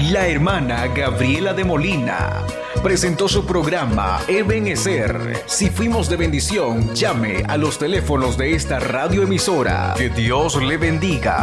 La hermana Gabriela de Molina presentó su programa Ebenecer. Si fuimos de bendición, llame a los teléfonos de esta radioemisora. Que Dios le bendiga.